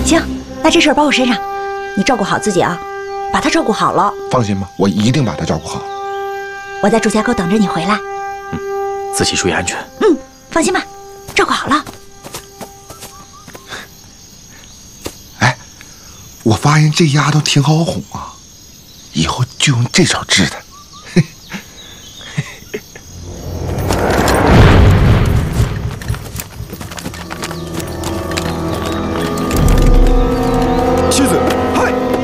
行，那这事儿包我身上，你照顾好自己啊，把她照顾好了。 放心吧，我一定把她照顾好。 我在朱家沟等着你回来。 自己注意安全。 放心吧，照顾好了。 哎，我发现这丫头挺好哄啊，以后就用这招治她。